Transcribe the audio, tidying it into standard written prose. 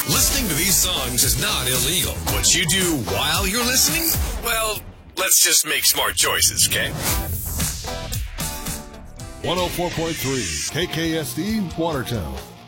Listening to these songs is not illegal. What you do while you're listening? Well, let's just make smart choices, okay? 104.3 KKSD Watertown.